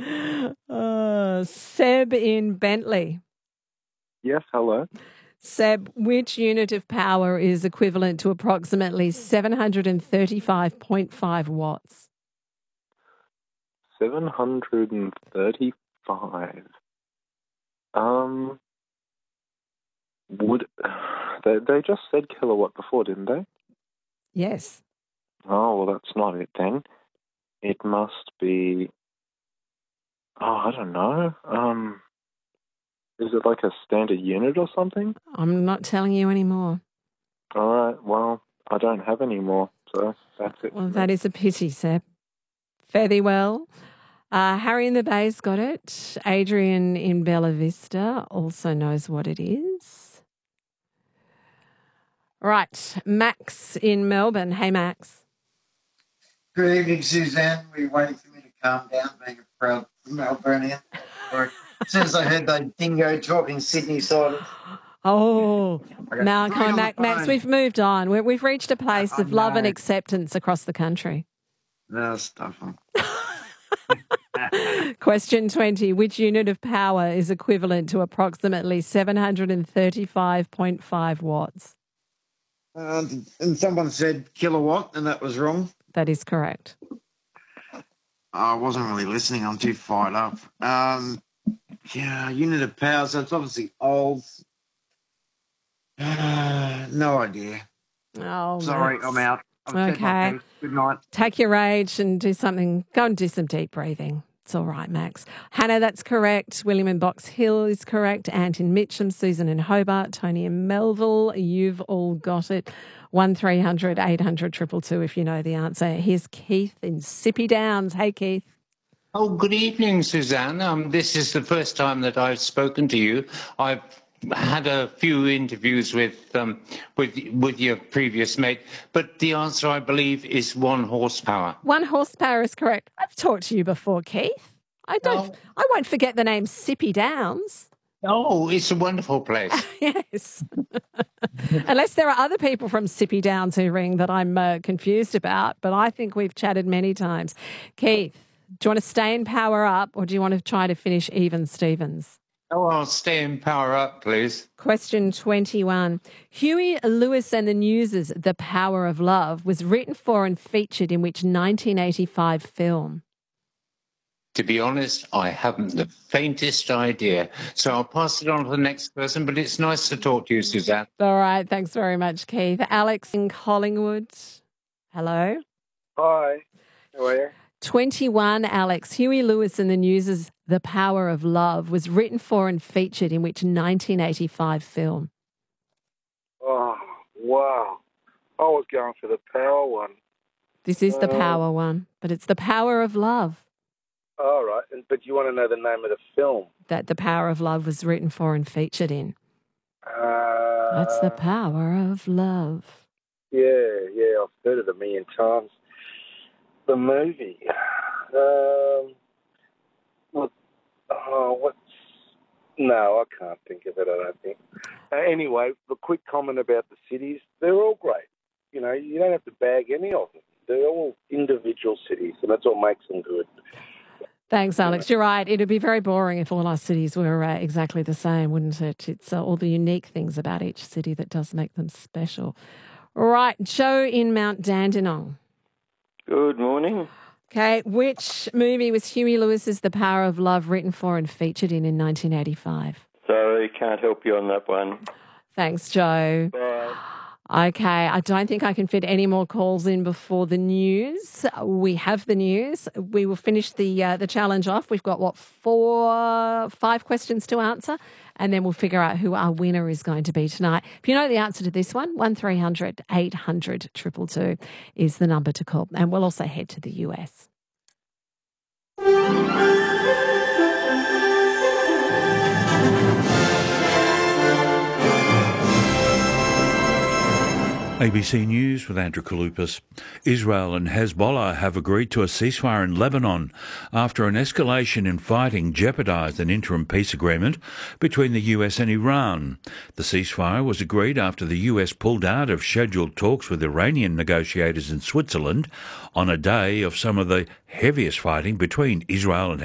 Seb in Bentley. Yes, hello. Seb, which unit of power is equivalent to approximately 735.5 watts? 735. Would they just said kilowatt before, didn't they? Yes. Oh, well, that's not it then. It must be. Oh, I don't know. Is it like a standard unit or something? I'm not telling you anymore. All right. Well, I don't have any more, so that's it. Well, that is a pity, Seb. Fare thee well. Harry in the Bay's got it. Adrian in Bella Vista also knows what it is. Right. Max in Melbourne. Hey, Max. Good evening, Suzanne. Were you waiting for me to calm down, being a proud Melburnian? Or as soon as I heard that dingo talking Sydney side. Oh, Okay. now Going come on, on the Max. phone. We've moved on. We've reached a place of love and know. acceptance across the country. No, stuff on. Question 20. Which unit of power is equivalent to approximately 735.5 watts? And someone said kilowatt, and that was wrong. That is correct. I wasn't really listening. I'm too fired up. Yeah, unit of power. So it's obviously old. No idea. Oh, Sorry, Max. I'm out. I've said my Okay. piece. Good night. Take your rage and do something. Go and do some deep breathing. It's all right, Max. Hannah, that's correct. William in Box Hill is correct. Ant in Mitcham, Susan in Hobart, Tony in Melville. You've all got it. 1300 800 222 if you know the answer. Here's Keith in Sippy Downs. Hey, Keith. Oh, good evening, Suzanne. This is the first time that I've spoken to you. I've had a few interviews with your previous mate, but the answer, I believe, is 1 horsepower. 1 horsepower is correct. I've talked to you before, Keith. I won't forget the name Sippy Downs. Oh, it's a wonderful place. Yes. Unless there are other people from Sippy Downs who ring that I'm confused about, but I think we've chatted many times. Keith, do you want to stay in power up or do you want to try to finish even Stevens? Oh, I'll stay in power up, please. Question 21. Huey Lewis and the News's The Power of Love was written for and featured in which 1985 film? To be honest, I haven't the faintest idea. So I'll pass it on to the next person, but it's nice to talk to you, Suzanne. All right. Thanks very much, Keith. Alex in Collingwood. Hello. Hi. How are you? 21, Alex. Huey Lewis and the News's The Power of Love was written for and featured in which 1985 film? Oh, wow. I was going for the power one. This is the power one, but it's The Power of Love. All right. But you want to know the name of the film? That The Power of Love was written for and featured in. That's The Power of Love. Yeah, I've heard it a million times. The movie. No, I can't think of it, I don't think. Anyway, the quick comment about the cities, they're all great. You know, you don't have to bag any of them. They're all individual cities, and that's what makes them good. Thanks, Alex. You're right. It'd be very boring if all our cities were exactly the same, wouldn't it? It's all the unique things about each city that does make them special. Right, Joe in Mount Dandenong. Good morning. Okay, which movie was Huey Lewis's The Power of Love written for and featured in 1985? Sorry, can't help you on that one. Thanks, Joe. Bye. Okay, I don't think I can fit any more calls in before the news. We have the news. We will finish the challenge off. We've got, 5 questions to answer, and then we'll figure out who our winner is going to be tonight. If you know the answer to this one, 1300 800 222 is the number to call. And we'll also head to the US. ABC News with Andrew Kalupas. Israel and Hezbollah have agreed to a ceasefire in Lebanon after an escalation in fighting jeopardised an interim peace agreement between the US and Iran. The ceasefire was agreed after the US pulled out of scheduled talks with Iranian negotiators in Switzerland on a day of some of the heaviest fighting between Israel and